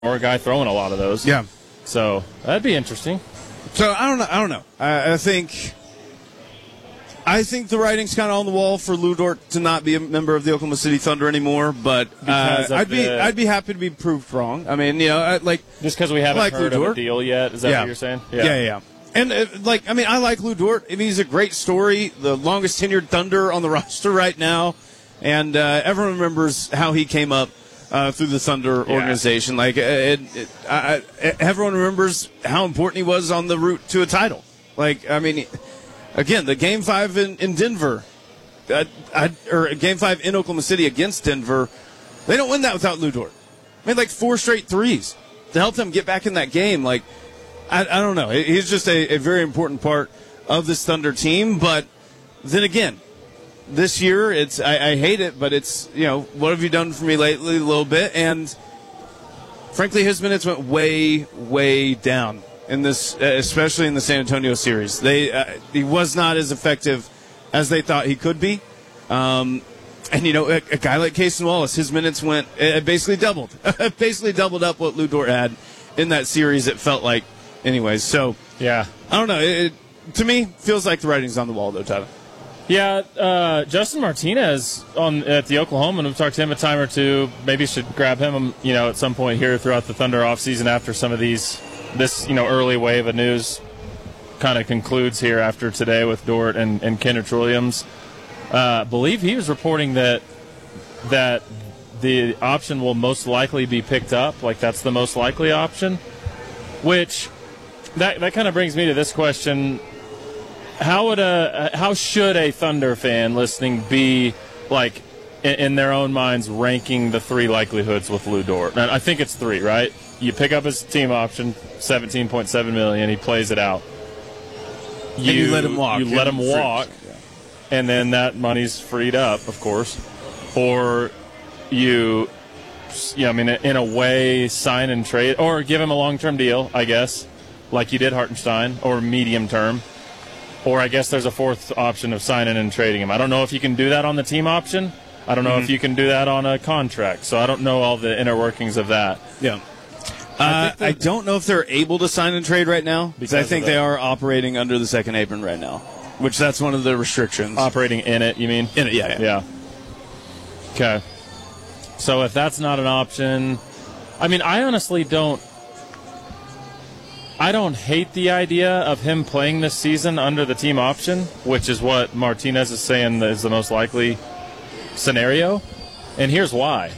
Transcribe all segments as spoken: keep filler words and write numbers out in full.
or a guy throwing a lot of those. Yeah. So that'd be interesting. So I don't know. I don't know. I, I think. I think the writing's kind of on the wall for Lou Dort to not be a member of the Oklahoma City Thunder anymore. But uh, I'd be the, I'd be happy to be proved wrong. I mean, you know, I, like just because we haven't like heard Lou of Dort. a deal yet. Is that yeah. what you're saying? Yeah, yeah. yeah. And uh, like, I mean, I like Lou Dort. I mean, he's a great story. The longest tenured Thunder on the roster right now, and uh, everyone remembers how he came up uh, through the Thunder yeah. organization. Like, it, it, I, I, everyone remembers how important he was on the route to a title. Like, I mean. Again, the Game Five in, in Denver, uh, I, or Game Five in Oklahoma City against Denver, they don't win that without Lou Dort. Made like four straight threes to help them get back in that game. Like, I, I don't know. He's just a, a very important part of this Thunder team. But then again, this year, it's I, I hate it, but it's, you know, what have you done for me lately? A little bit, and frankly, his minutes went way, way down. In this, especially in the San Antonio series, they uh, he was not as effective as they thought he could be. Um, and you know, a, a guy like Cason Wallace, his minutes went it basically doubled, basically doubled up what Lou Dort had in that series. It felt like, anyways. So yeah, I don't know. It, it, to me, feels like the writing's on the wall, though, Tyler. Yeah, uh, Justin Martinez on at the Oklahoma, and we've talked to him a time or two. Maybe should grab him, you know, at some point here throughout the Thunder offseason after some of these. This, you know, early wave of news kind of concludes here after today with Dort and, and Kenrich Williams. Uh, I believe he was reporting that that the option will most likely be picked up, like that's the most likely option, which that that kind of brings me to this question. How would a how should a Thunder fan listening be, like, in, in their own minds, ranking the three likelihoods with Lou Dort? And I think it's three, right? You pick up his team option, seventeen point seven million dollars. He plays it out. You, and you let him walk. You let him walk, yeah. And then that money's freed up, of course. Or you, yeah, I mean, in a way, sign and trade, or give him a long-term deal, I guess, like you did Hartenstein, or medium-term. Or I guess there's a fourth option of signing and trading him. I don't know if you can do that on the team option. I don't know mm-hmm. if you can do that on a contract. So I don't know all the inner workings of that. Yeah. Uh, I don't know if they're able to sign and trade right now because I think they are operating under the second apron right now, which that's one of the restrictions. Operating in it, you mean? In it, yeah, yeah. Yeah. Okay. So if that's not an option, I mean, I honestly don't. I don't hate the idea of him playing this season under the team option, which is what Martinez is saying is the most likely scenario. And here's why.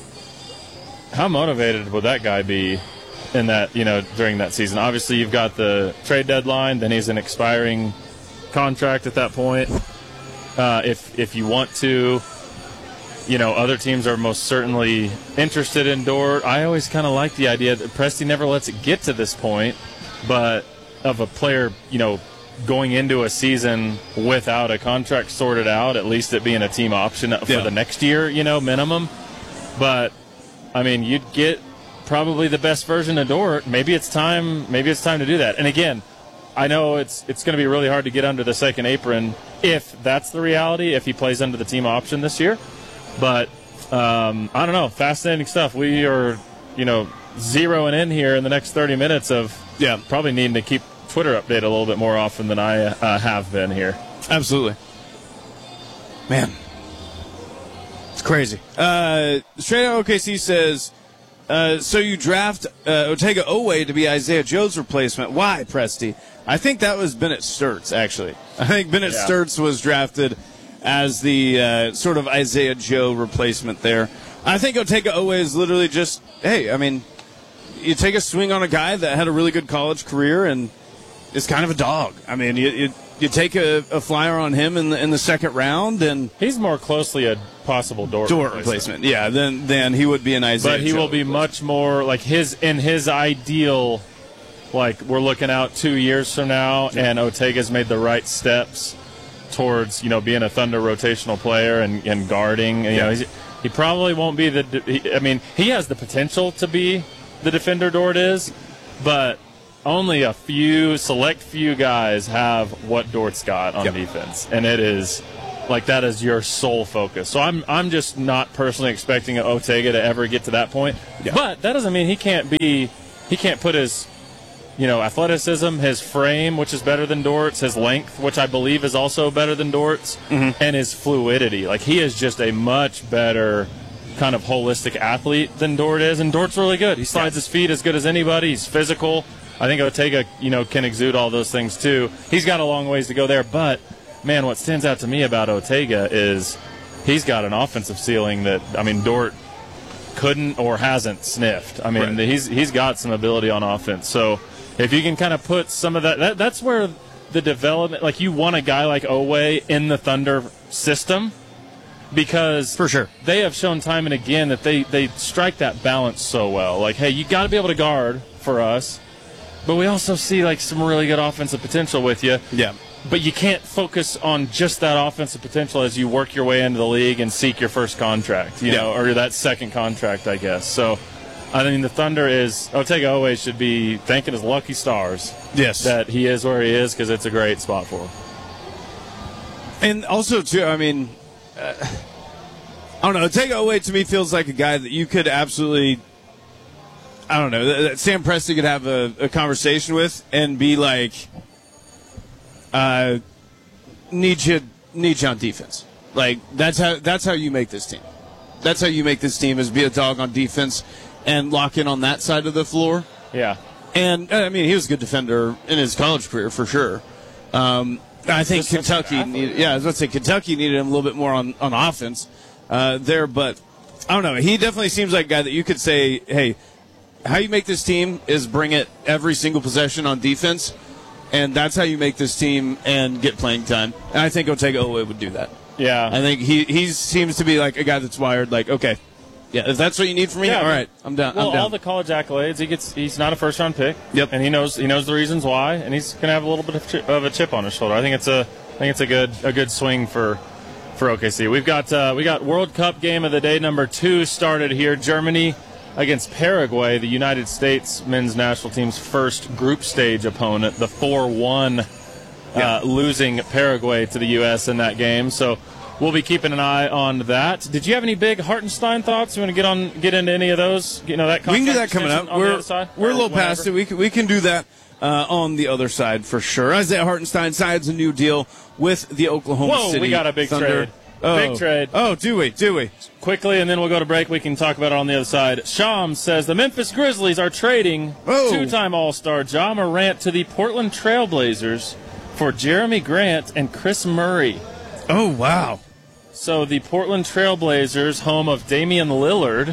How motivated would that guy be in that, you know, during that season? Obviously, you've got the trade deadline, then he's an expiring contract at that point. Uh, if if you want to, you know, other teams are most certainly interested in Dort. I always kind of like the idea that Presti never lets it get to this point, but of a player, you know, going into a season without a contract sorted out, at least it being a team option for yeah. the next year, you know, minimum. But I mean, you'd get probably the best version of Dort. Maybe it's time. Maybe it's time to do that. And again, I know it's it's going to be really hard to get under the second apron if that's the reality. If he plays under the team option this year, but um, I don't know. Fascinating stuff. We are, you know, zeroing in here in the next thirty minutes of yeah, probably needing to keep Twitter updated a little bit more often than I uh, have been here. Absolutely, man. It's crazy. Uh, Straight Out O K C says, uh, so you draft uh, Otega Oweh to be Isaiah Joe's replacement. Why, Presti? I think that was Bennett Sturts, actually. I think Bennett yeah. Sturts was drafted as the uh, sort of Isaiah Joe replacement there. I think Otega Oweh is literally just, hey, I mean, you take a swing on a guy that had a really good college career and is kind of a dog. I mean, you you, you take a, a flyer on him in the in the second round, and he's more closely a possible Dort, Dort replacement. replacement. Yeah, then then he would be an Isaiah. But he Joe will be much more like his in his ideal. Like we're looking out two years from now, yeah. and Otega's made the right steps towards you know being a Thunder rotational player and, and guarding. And, you yeah. know, he's, he probably won't be the. He, I mean, he has the potential to be the defender Dort is, but only a few select few guys have what Dort's got on yep. defense, and it is Like, that is your sole focus. So I'm I'm just not personally expecting Otega to ever get to that point. Yeah. But that doesn't mean he can't be he can't put his, you know, athleticism, his frame, which is better than Dort's, his length, which I believe is also better than Dort's, mm-hmm. and his fluidity. Like, he is just a much better kind of holistic athlete than Dort is, and Dort's really good. He slides yeah. his feet as good as anybody. He's physical. I think Otega, you know, can exude all those things too. He's got a long ways to go there, but man, what stands out to me about Otega is he's got an offensive ceiling that, I mean, Dort couldn't or hasn't sniffed. I mean, right. he's he's got some ability on offense. So if you can kind of put some of that, that that's where the development, like, you want a guy like Oweh in the Thunder system, because for sure they have shown time and again that they, they strike that balance so well. Like, hey, you got to be able to guard for us, but we also see, like, some really good offensive potential with you. Yeah. But you can't focus on just that offensive potential as you work your way into the league and seek your first contract, you yeah. know, or that second contract, I guess. So, I mean, the Thunder is, Otega Oweh should be thanking his lucky stars yes. that he is where he is, because it's a great spot for him. And also, too, I mean, uh, I don't know, Otega Oweh to me feels like a guy that you could absolutely, I don't know, that, that Sam Presti could have a, a conversation with and be like, Uh, need you, need you on defense. Like, that's how that's how you make this team. That's how you make this team, is be a dog on defense and lock in on that side of the floor. Yeah. And, I mean, he was a good defender in his college career, for sure. Um, I think Just Kentucky needed, yeah, I was about to say Kentucky needed him a little bit more on, on offense uh, there, but I don't know. He definitely seems like a guy that you could say, hey, how you make this team is bring it every single possession on defense. And that's how you make this team and get playing time. And I think Otega Oweh would do that. Yeah. I think he he seems to be like a guy that's wired like, okay, yeah, if that's what you need from me, yeah, all right, I'm down. Well, I'm down. all the college accolades, he gets. He's not a first round pick. Yep. And he knows he knows the reasons why, and he's going to have a little bit of, chip, of a chip on his shoulder. I think it's a I think it's a good a good swing for for O K C. We've got uh, we got World Cup game of the day number two started here. Germany against Paraguay, the United States men's national team's first group stage opponent, the four one yeah. uh, losing Paraguay to the U S in that game. So we'll be keeping an eye on that. Did you have any big Hartenstein thoughts? You want to get on, get into any of those? You know, that we can do that coming up. We're side, we're a little whenever. past it. We can, we can do that uh, on the other side for sure. Isaiah Hartenstein signs a new deal with the Oklahoma Whoa, City we got a big Thunder. trade. Oh. Big trade. Oh, do we? Do we? Quickly, and then we'll go to break. We can talk about it on the other side. Shams says the Memphis Grizzlies are trading oh. two-time All-Star Ja Morant to the Portland Trailblazers for Jeremy Grant and Chris Murray. Oh, wow. So the Portland Trailblazers, home of Damian Lillard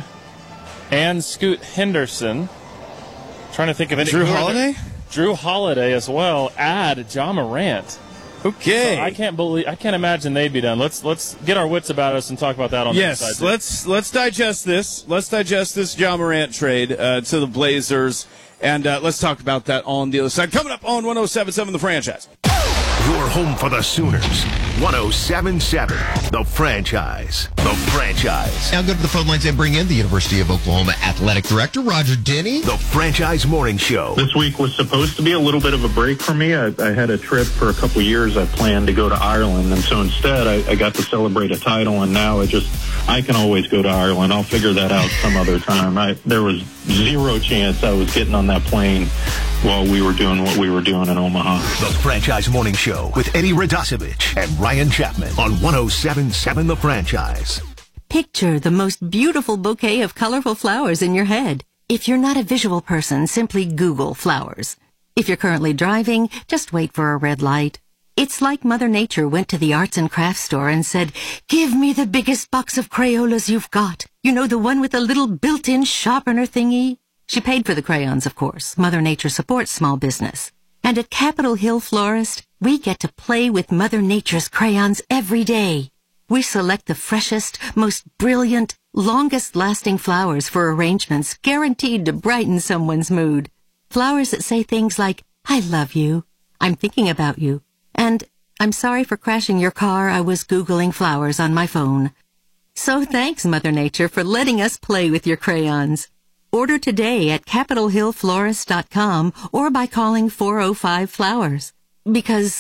and Scoot Henderson. Trying to think of it. Drew Holiday? Drew Holiday as well. Add Ja Morant. Okay. So I can't believe I can't imagine they'd be done. Let's let's get our wits about us and talk about that on yes, the other side. Yes, let's let's digest this. Let's digest this Ja Morant trade uh, to the Blazers, and uh, let's talk about that on the other side. Coming up on one oh seven point seven The Franchise. Your home for the Sooners. one oh seven point seven The Franchise. The Franchise. Now go to the phone lines and bring in the University of Oklahoma Athletic Director, Roger Denny. The Franchise Morning Show. This week was supposed to be a little bit of a break for me. I, I had a trip for a couple years. I planned to go to Ireland, and so instead I, I got to celebrate a title, and now I just, I can always go to Ireland. I'll figure that out some other time. I, there was zero chance I was getting on that plane while we were doing what we were doing in Omaha. The Franchise Morning Show with Eddie Radosevich and Ryan Chapman on one oh seven point seven The Franchise. Picture the most beautiful bouquet of colorful flowers in your head. If you're not a visual person, simply Google flowers. If you're currently driving, just wait for a red light. It's like Mother Nature went to the arts and crafts store and said, "Give me the biggest box of Crayolas you've got. You know, the one with the little built-in sharpener thingy?" She paid for the crayons, of course. Mother Nature supports small business. And at Capitol Hill Florist, we get to play with Mother Nature's crayons every day. We select the freshest, most brilliant, longest-lasting flowers for arrangements guaranteed to brighten someone's mood. Flowers that say things like, "I love you," "I'm thinking about you," and "I'm sorry for crashing your car. I was Googling flowers on my phone." So thanks, Mother Nature, for letting us play with your crayons. Order today at capitol hill florist dot com or by calling four oh five flowers. Because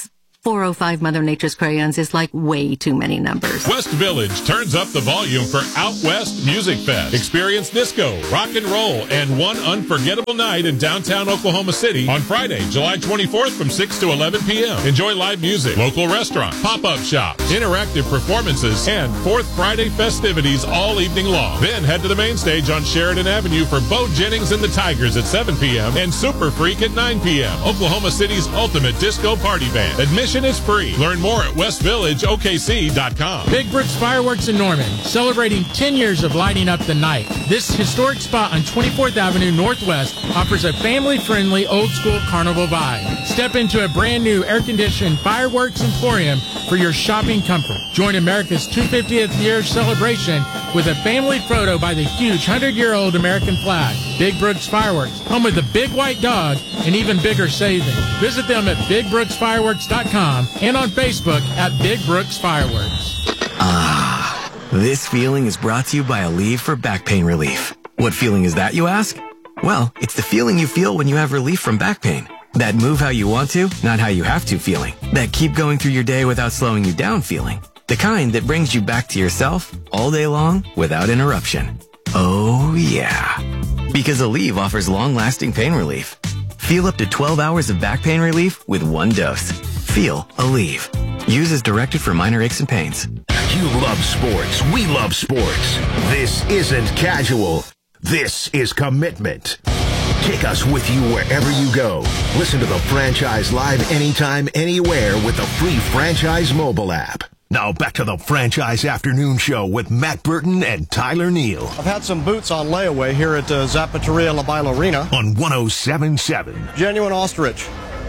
four oh five Mother Nature's Crayons is like way too many numbers. West Village turns up the volume for Out West Music Fest. Experience disco, rock and roll, and one unforgettable night in downtown Oklahoma City on Friday, July twenty-fourth from six to eleven p.m. Enjoy live music, local restaurants, pop-up shops, interactive performances, and Fourth Friday festivities all evening long. Then head to the main stage on Sheridan Avenue for Bo Jennings and the Tigers at seven p.m. and Super Freak at nine p.m. Oklahoma City's ultimate disco party band. Admission is free. Learn more at west village o k c dot com. Big Brooks Fireworks in Norman, celebrating ten years of lighting up the night. This historic spot on twenty-fourth Avenue Northwest offers a family-friendly, old-school carnival vibe. Step into a brand-new air-conditioned fireworks emporium for your shopping comfort. Join America's two hundred fiftieth year celebration with a family photo by the huge one hundred year old American flag. Big Brooks Fireworks, home of the big white dog and even bigger savings. Visit them at big brooks fireworks dot com and on Facebook at Big Brooks Fireworks. Ah, this feeling is brought to you by Aleve for back pain relief. What feeling is that, you ask? Well, it's the feeling you feel when you have relief from back pain. That move how you want to, not how you have to feeling. That keep going through your day without slowing you down feeling. The kind that brings you back to yourself all day long without interruption. Oh, yeah. Because Aleve offers long-lasting pain relief. Feel up to twelve hours of back pain relief with one dose. Feel Aleve. Use as directed for minor aches and pains. You love sports. We love sports. This isn't casual. This is commitment. Take us with you wherever you go. Listen to the Franchise live anytime, anywhere with the free Franchise mobile app. Now back to the Franchise Afternoon Show with Matt Burton and Tyler Neal. I've had some boots on layaway here at uh, Zapateria La Bailarina. On one oh seven point seven. Genuine ostrich.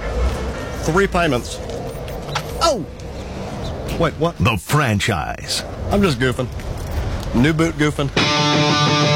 Three payments. Oh! Wait, what? The Franchise. I'm just goofing. New boot goofing.